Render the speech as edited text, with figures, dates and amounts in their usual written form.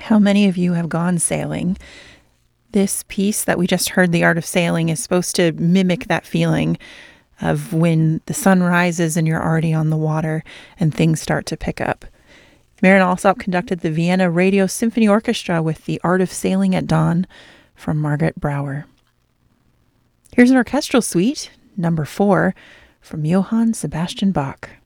How many of you have gone sailing? This piece that we just heard, The Art of Sailing, is supposed to mimic that feeling of when the sun rises and you're already on the water and things start to pick up. Marin Alsop conducted the Vienna Radio Symphony Orchestra with The Art of Sailing at Dawn from Margaret Brouwer. Here's an orchestral suite, number 4, from Johann Sebastian Bach.